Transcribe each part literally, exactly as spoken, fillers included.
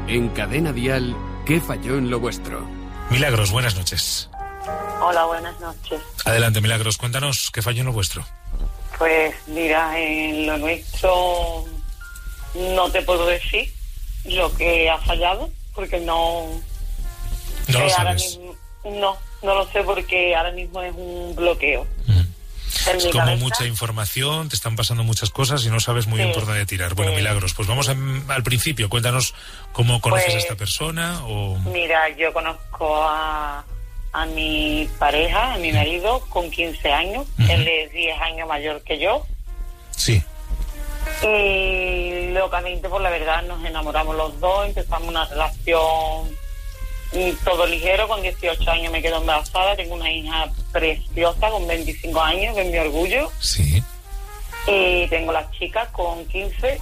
En Cadena Dial, ¿qué falló en lo vuestro? Milagros, buenas noches. Hola, buenas noches. Adelante, Milagros, cuéntanos qué falló en lo vuestro. Pues mira, en lo nuestro no te puedo decir lo que ha fallado, porque no... No lo eh, ahora sabes. mismo, no, no lo sé porque ahora mismo es un bloqueo. Mm. En Es mi como cabeza. mucha información, te están pasando muchas cosas y no sabes muy Sí, bien por dónde tirar. Bueno, sí. Milagros, pues vamos a, al principio. Cuéntanos cómo conoces Pues, a esta persona o... Mira, yo conozco a, a mi pareja, a mi marido, con quince años. Uh-huh. Él es diez años mayor que yo. Sí. Y locamente, por la verdad, nos enamoramos los dos, empezamos una relación y todo ligero. Con dieciocho años me quedo embarazada, tengo una hija preciosa con veinticinco años, que es mi orgullo. Sí. Y tengo las chicas con quince.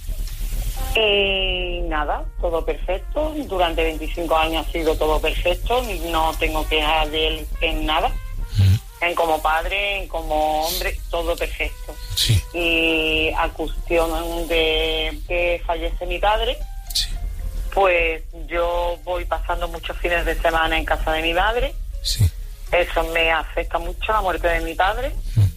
Y nada, todo perfecto. Durante veinticinco años ha sido todo perfecto, no tengo quejas de él en nada. Mm. En como padre, en como hombre, todo perfecto. Sí. Y a cuestión de que fallece mi padre, Sí. pues yo voy pasando muchos fines de semana en casa de mi madre. Sí. Eso me afecta mucho, la muerte de mi padre.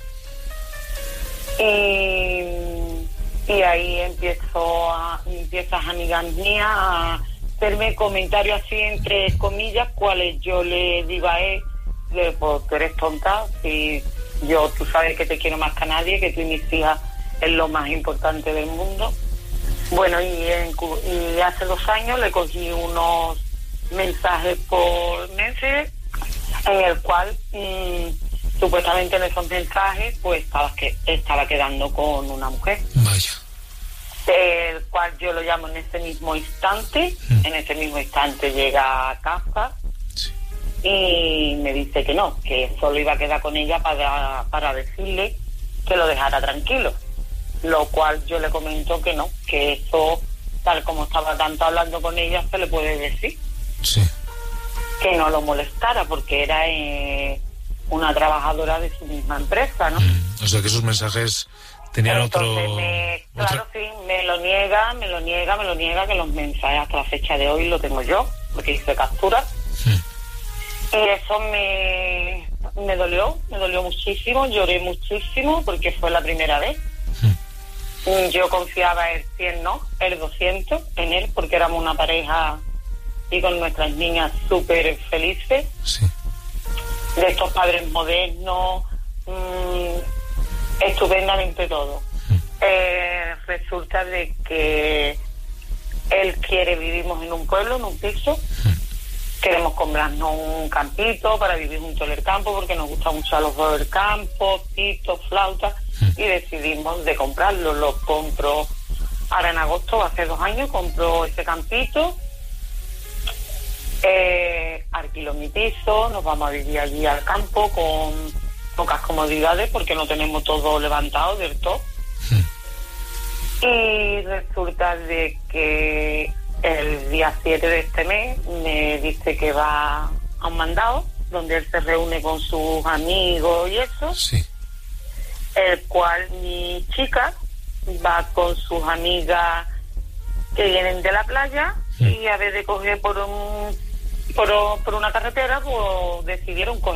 Mm. Y, y ahí empiezo a, empiezas amigas mías a hacerme comentarios así entre comillas, cuales yo le digo a él, le, pues tú eres tonta, si yo, tú sabes que te quiero más que a nadie, que tú y mis hijas es lo más importante del mundo. Bueno, y, en, y hace dos años le cogí unos mensajes por Messenger en el cual mmm, supuestamente en esos mensajes pues estaba, que, estaba quedando con una mujer. Vaya. El cual yo lo llamo en ese mismo instante. Mm. En ese mismo instante llega a casa. Sí. Y me dice que no, que solo iba a quedar con ella para, para decirle que lo dejara tranquilo. Lo cual yo le comento que no, que eso, tal como estaba tanto hablando con ella, se le puede decir. Sí. Que no lo molestara, porque era eh, una trabajadora de su misma empresa, ¿no? Mm. O sea que esos mensajes tenían Entonces, otro... Me, claro, otra... sí, me lo niega, me lo niega, me lo niega, que los mensajes hasta la fecha de hoy lo tengo yo, porque hice captura. Mm. Y eso me, me dolió, me dolió muchísimo, lloré muchísimo, porque fue la primera vez. Mm. Yo confiaba el cien, no, el doscientos en él, porque éramos una pareja y con nuestras niñas súper felices. Sí. De estos padres modernos, mmm, estupendamente todo. Mm. Eh, resulta de que él quiere, vivimos en un pueblo, en un piso. Mm. Queremos comprarnos un campito para vivir junto al campo, porque nos gusta mucho a los dos el campo, pitos, flautas, mm. y decidimos de comprarlo. Lo compro ahora en agosto, hace dos años, compró ese campito, eh, alquilo mi piso, nos vamos a vivir allí al campo con pocas comodidades, porque no tenemos todo levantado del todo. Mm. Y resulta de que el día siete de este mes me dice que va a un mandado donde él se reúne con sus amigos y eso. Sí. El cual mi chica va con sus amigas que vienen de la playa. Sí. Y a vez de coger por un por, por una carretera, pues decidieron